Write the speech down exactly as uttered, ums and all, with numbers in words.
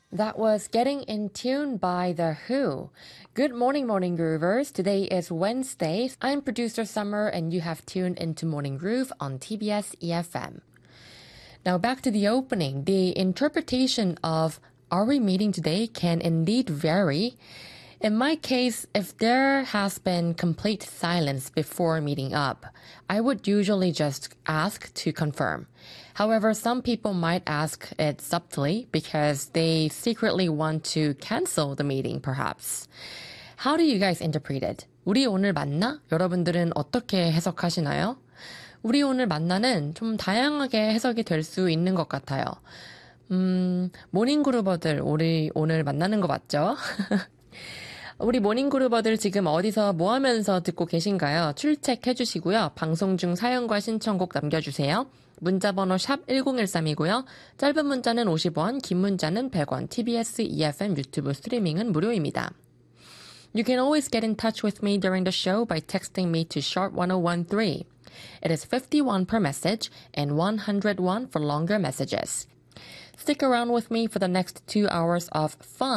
That was Getting in Tune by The Who. Good morning, Morning Groovers. Today is Wednesday. I'm producer Summer, and you have tuned into Morning Groove on T B S E F M. Now back to the opening. The interpretation of "Are we meeting today?" can indeed vary. In my case, if there has been complete silence before meeting up, I would usually just ask to confirm. However, some people might ask it subtly because they secretly want to cancel the meeting, perhaps. How do you guys interpret it? 우리 오늘 만나? 여러분들은 어떻게 해석하시나요? 우리 오늘 만나는 좀 다양하게 해석이 될 수 있는 것 같아요. 음, 모닝그루버들, 우리 오늘 만나는 거 맞죠? 우리 모닝그루버들 지금 어디서 뭐 하면서 듣고 계신가요? 출첵해 주시고요. 방송 중 사연과 신청곡 남겨주세요. 문자번호 샵 일공일삼이고요. 짧은 문자는 오십 원, 긴 문자는 백 원, 티비에스 이에프엠 유튜브 스트리밍은 무료입니다. You can always get in touch with me during the show by texting me to sharp one oh one three. It is fifty-one per message and one hundred one for longer messages. Stick around with me for the next two hours of fun